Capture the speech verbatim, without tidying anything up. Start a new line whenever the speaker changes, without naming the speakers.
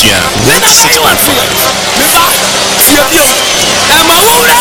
Yeah.
Let me
What's
tell you one thing. Remember, see you. And my own